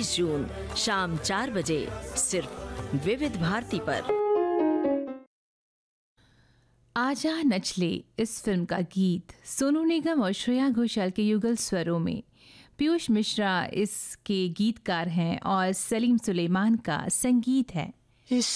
23 जून शाम 4 बजे सिर्फ विविध भारती पर। आजा नचले इस फिल्म का गीत सोनू निगम और श्रेया घोषाल के युगल स्वरों में। पीयूष मिश्रा इसके गीतकार हैं और सलीम सुलेमान का संगीत है।